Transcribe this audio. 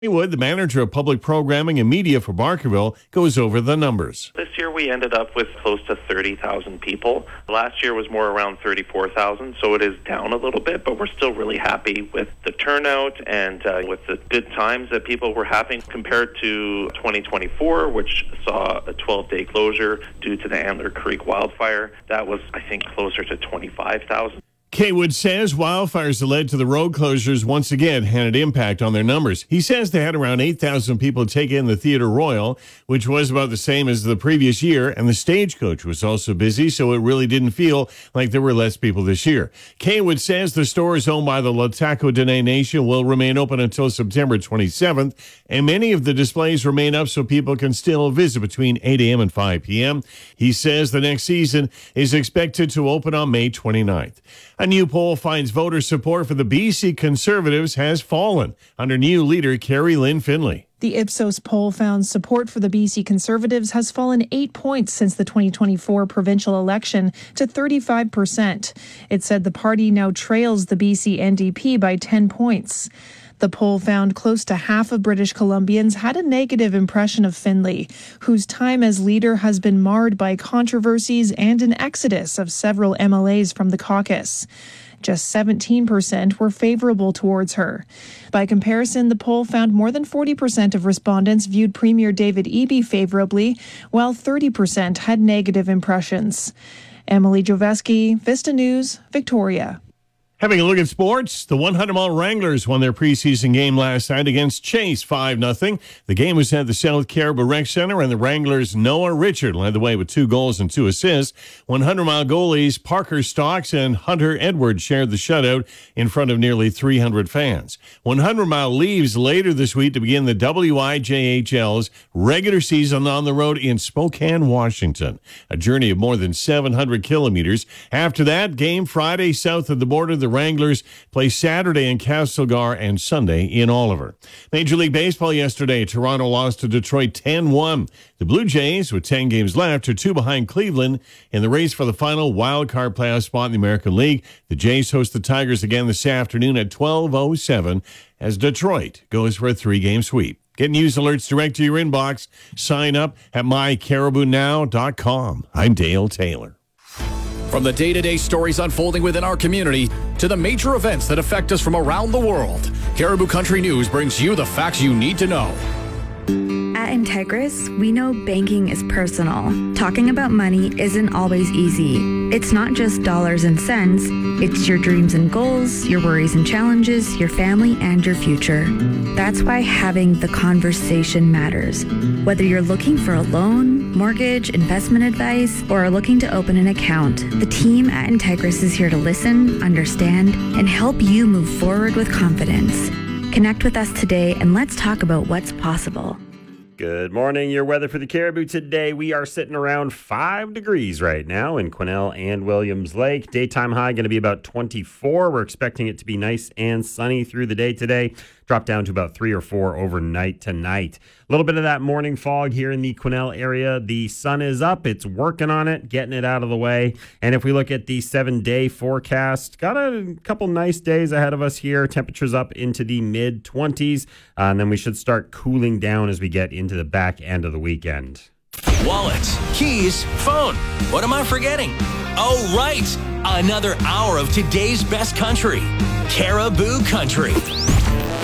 Wood, the manager of public programming and media for Barkerville, goes over the numbers. This year we ended up with close to 30,000 people. Last year was more around 34,000, so it is down a little bit, but we're still really happy with the turnout and with the good times that people were having compared to 2024, which saw a 12-day closure due to the Antler Creek wildfire. That was, I think, closer to 25,000. Wood says wildfires that led to the road closures once again had an impact on their numbers. He says they had around 8,000 people take in the Theatre Royal, which was about the same as the previous year, and the Stagecoach was also busy, so it really didn't feel like there were less people this year. Wood says the stores owned by the Lataco Dene Nation will remain open until September 27th, and many of the displays remain up so people can still visit between 8 a.m. and 5 p.m. He says the next season is expected to open on May 29th. A new poll finds voter support for the BC Conservatives has fallen under new leader Carrie Lynn Finlay. The Ipsos poll found support for the BC Conservatives has fallen 8 points since the 2024 provincial election to 35%. It said the party now trails the BC NDP by 10 points. The poll found close to half of British Columbians had a negative impression of Finlay, whose time as leader has been marred by controversies and an exodus of several MLAs from the caucus. Just 17% were favorable towards her. By comparison, the poll found more than 40% of respondents viewed Premier David Eby favorably, while 30% had negative impressions. Emily Joveski, Vista News, Victoria. Having a look at sports, the 100-mile Wranglers won their preseason game last night against Chase 5-0. The game was at the South Caribou Rec Center, and the Wranglers' Noah Richard led the way with 2 goals and 2 assists. 100-mile goalies Parker Stocks and Hunter Edwards shared the shutout in front of nearly 300 fans. 100-mile leaves later this week to begin the WIJHL's regular season on the road in Spokane, Washington, a journey of more than 700 kilometers. After that, game Friday south of the border. The Wranglers play Saturday in Castlegar and Sunday in Oliver. Major League Baseball yesterday, Toronto lost to Detroit 10-1. The Blue Jays, with 10 games left, are 2 behind Cleveland in the race for the final wild-card playoff spot in the American League. The Jays host the Tigers again this afternoon at 12:07 as Detroit goes for a 3-game sweep. Get news alerts direct to your inbox. Sign up at mycaribounow.com. I'm Dale Taylor. From the day-to-day stories unfolding within our community to the major events that affect us from around the world, Caribou Country News brings you the facts you need to know. At Integris, we know banking is personal. Talking about money isn't always easy. It's not just dollars and cents. It's your dreams and goals, your worries and challenges, your family, and your future. That's why having the conversation matters. Whether you're looking for a loan, mortgage, investment advice, or are looking to open an account, the team at Integris is here to listen, understand, and help you move forward with confidence. Connect with us today and let's talk about what's possible. Good morning. Your weather for the Caribou today. We are sitting around 5 degrees right now in Quesnel and Williams Lake. Daytime high going to be about 24. We're expecting it to be nice and sunny through the day today. Drop down to about 3 or 4 overnight tonight. A little bit of that morning fog here in the Quesnel area. The sun is up. It's working on it, getting it out of the way. And if we look at the 7-day forecast, got a couple nice days ahead of us here. Temperatures up into the mid-20s. And then we should start cooling down as we get into the back end of the weekend. Wallet, keys, phone. What am I forgetting? Oh, right. Another hour of today's best country. Caribou Country.